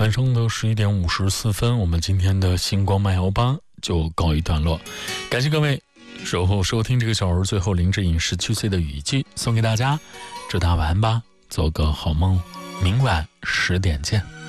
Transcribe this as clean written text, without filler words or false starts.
晚上的11点54分，我们今天的星光漫游吧就告一段落。感谢各位守候收听这个小时最后林志颖17岁的雨季送给大家，祝大家晚安吧，做个好梦，明晚10点见。